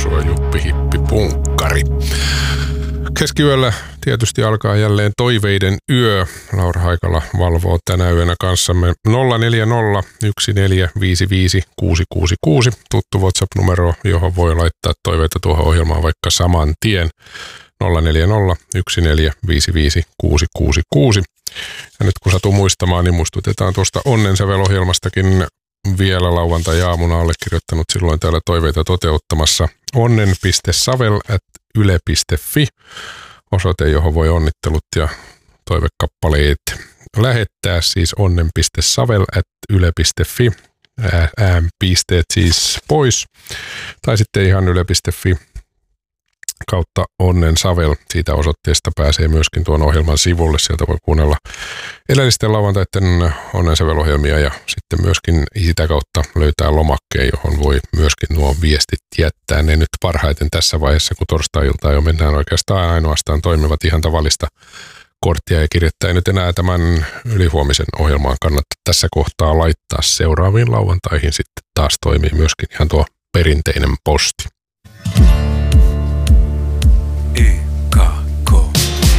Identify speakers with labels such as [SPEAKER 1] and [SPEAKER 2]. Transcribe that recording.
[SPEAKER 1] nousua Juppi Hippi Punkkari. Keskiyöllä tietysti alkaa jälleen toiveiden yö. Laura Haikala valvoo tänä yönä kanssamme 040 1455 666. Tuttu WhatsApp-numero, johon voi laittaa toiveita tuohon ohjelmaan vaikka saman tien. 040 1455 666. Ja nyt kun satu muistamaan, niin muistutetaan tuosta Onnensävel-ohjelmastakin vielä lauantai-aamuna allekirjoittanut silloin täällä toiveita toteuttamassa onnen.savel@yle.fi osoite, johon voi onnittelut ja toivekappaleet lähettää, siis onnen.savel@yle.fi, pisteet siis pois, tai sitten ihan yle.fi kautta Onnensavel. Siitä osoitteesta pääsee myöskin tuon ohjelman sivulle. Sieltä voi kuunnella edellisten lauantaiden Onnensävel-ohjelmia ja sitten myöskin sitä kautta löytää lomakkeen, johon voi myöskin nuo viestit jättää. Ne nyt parhaiten tässä vaiheessa, kun torstai-iltaan jo mennään oikeastaan ainoastaan toimivat ihan tavallista korttia ja kirjettä. Ei nyt enää tämän ylihuomisen ohjelmaan kannattaa tässä kohtaa laittaa. Seuraaviin lauantaihin sitten taas toimii myöskin ihan tuo perinteinen posti.